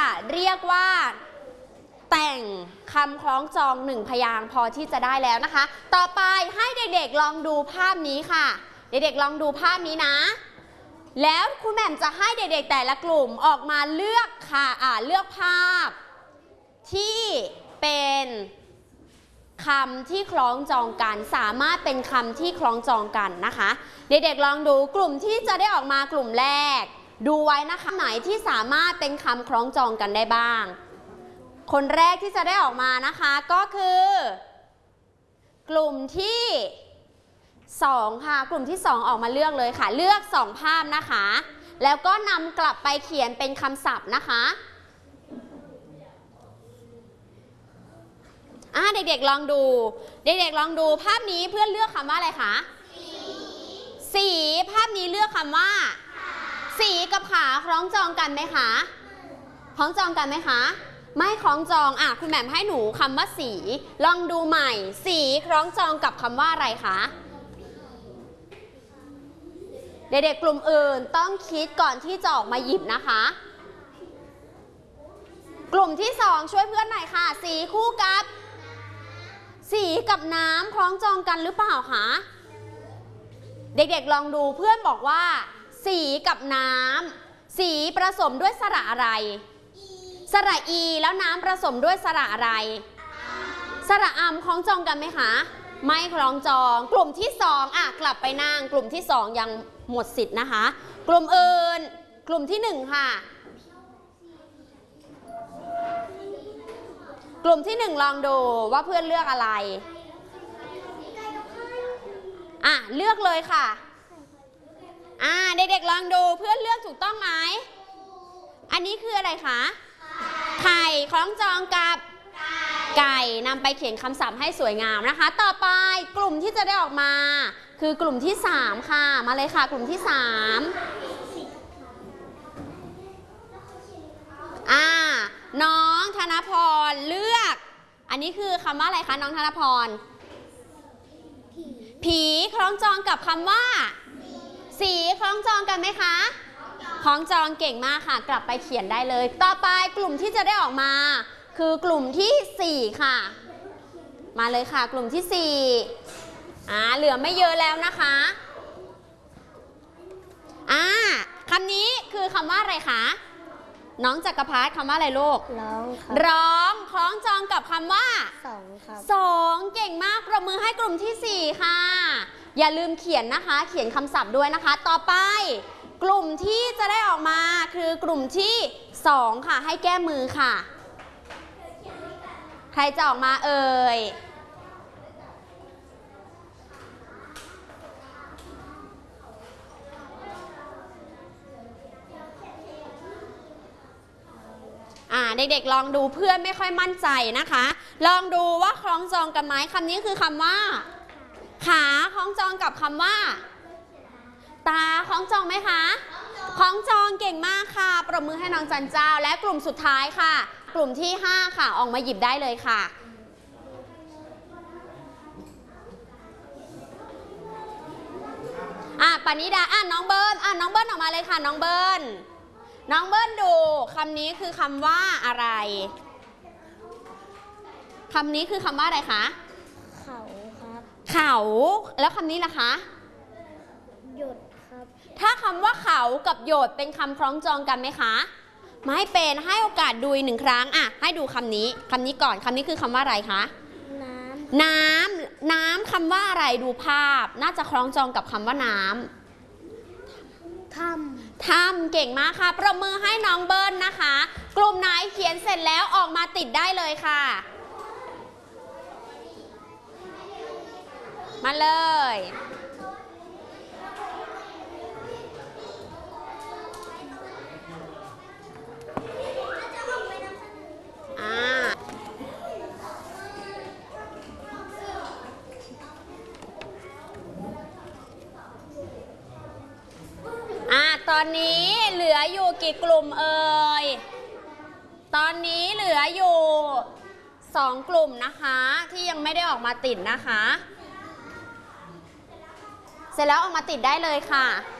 เรียกว่าแต่งคำคล้องจอง1พยางค์พอที่จะได้แล้วนะคะต่อไปให้เด็กๆลองดูภาพนี้ค่ะเด็กๆลองดูภาพนี้นะแล้วคุณแหม่มจะให้เด็กๆแต่ละกลุ่มออกมาเลือกค่ะเลือกภาพที่เป็นคำที่คล้องจองกันสามารถเป็นคำที่คล้องจองกันนะคะเด็กๆลองดูกลุ่มที่จะได้ออกมากลุ่มแรกดูไว้นะคะไหนที่สามารถเป็นคำคล้องจองกันได้บ้างคนแรกที่จะได้ออกมานะคะก็คือกลุ่มที่2ค่ะกลุ่มที่2ออกมาเลือกเลยค่ะเลือก2ภาพนะคะแล้วก็นำกลับไปเขียนเป็นคำศัพท์นะคะเด็กๆลองดูเด็กๆลองดูภาพนี้เพื่อนเลือกคำว่าอะไรคะสีภาพนี้เลือกคำว่าสีกับขาคล้องจองกันไหมคะคล้องจองกันไหมคะไม่คล้องจองคุณแหม่มให้หนูคำว่าสีลองดูใหม่สีคล้องจองกับคำว่าอะไรคะเด็กๆกลุ่มอื่นต้องคิดก่อนที่จะออกมาหยิบนะคะกลุ่มที่2ช่วยเพื่อนหน่อยค่ะสีคู่กับสีกับน้ำคล้องจองกันหรือเปล่าคะเด็กๆลองดูเพื่อนบอกว่าสีกับน้ำสีผสมด้วยสระอะไรสระอีแล้วน้ำผสมด้วยสระอะไรสระอัมคล้องจองกันไหมคะไม่คล้องจองกลุ่มที่2กลับไปนั่งกลุ่มที่2ยังหมดสิทธิ์นะคะกลุ่มอื่นกลุ่มที่1ค่ะกลุ่มที่1ลองดูว่าเพื่อนเลือกอะไรเลือกเลยค่ะเด็กๆลองดูเพื่อนเลือกถูกต้องไหมอันนี้คืออะไรคะไข่คล้องจองกับไก่นำไปเขียนคำศัพท์ให้สวยงามนะคะต่อไปกลุ่มที่จะได้ออกมาคือกลุ่มที่3ค่ะมาเลยค่ะกลุ่มที่3น้องธนพรเลือกอันนี้คือคำว่าอะไรคะน้องธนพรผีคล้องจองกับคำว่าสีคล้องจองกันไหมคะคล้องจองเก่งมากค่ะกลับไปเขียนได้เลยต่อไปกลุ่มที่จะได้ออกมาคือกลุ่มที่4ค่ะมาเลยค่ะกลุ่มที่4เหลือไม่เยอะแล้วนะคะคำนี้คือคำว่าอะไรคะน้องจักรพัฒน์คำว่าอะไรลูกร้องคล้องจองกับคำว่า2เก่งมากปรบมือให้กลุ่มที่4ค่ะอย่าลืมเขียนนะคะเขียนคำศัพท์ด้วยนะคะต่อไปกลุ่มที่จะได้ออกมาคือกลุ่มที่2ค่ะให้แก้มือค่ะใครจะออกมาเอ่ยเด็กๆลองดูเพื่อนไม่ค่อยมั่นใจนะคะลองดูว่าคล้องจองกันไหมคำนี้คือคำว่าขาคล้องจองกับคำว่าตาคล้องจองไหมคะคล้องจองเก่งมากค่ะปรบมือให้น้องจันเจ้าและกลุ่มสุดท้ายค่ะกลุ่มที่5ค่ะออกมาหยิบได้เลยค่ะปณิดาน้องเบิ้ลน้องเบิ้ลออกมาเลยค่ะน้องเบิ้ลดูคำนี้คือคำว่าอะไรคำนี้คือคำว่าอะไรคะเขาครับเขาแล้วคำนี้ล่ะคะหยดครับถ้าคำว่าเขากับหยดเป็นคำคล้องจองกันไหมคะไม่เป็นให้โอกาสดูอีก1ครั้งให้ดูคำนี้ก่อนคำนี้คือคำว่าอะไรคะน้ำคำว่าอะไรดูภาพน่าจะคล้องจองกับคำว่าน้ำถ้ำเก่งมากค่ะปรบมือให้น้องเบิ้ลนะคะกลุ่มไหนเขียนเสร็จแล้วออกมาติดได้เลยค่ะมาเลยตอนนี้เหลืออยู่กี่กลุ่มเอ่ยตอนนี้เหลืออยู่2กลุ่มนะคะที่ยังไม่ได้ออกมาติดนะคะเสร็จแล้วออกมาติดได้เลยค่ะ